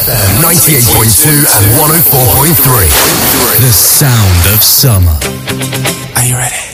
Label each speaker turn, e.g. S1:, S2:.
S1: FM 98.2 and 104.3. The sound of summer.
S2: Are you ready?